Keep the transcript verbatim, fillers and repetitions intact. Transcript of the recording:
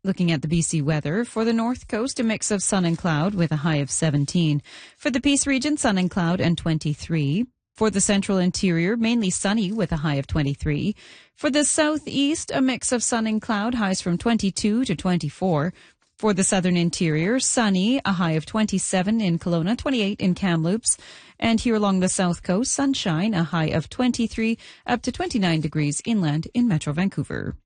Looking at the B C weather, for the north coast, a mix of sun and cloud with a high of seventeen. For the Peace region, sun and cloud and twenty-three. For the central interior, mainly sunny with a high of twenty-three. For the southeast, a mix of sun and cloud, highs from twenty-two to twenty-four. For the southern interior, sunny, a high of twenty-seven in Kelowna, twenty-eight in Kamloops. And here along the south coast, sunshine, a high of twenty-three up to twenty-nine degrees inland in Metro Vancouver.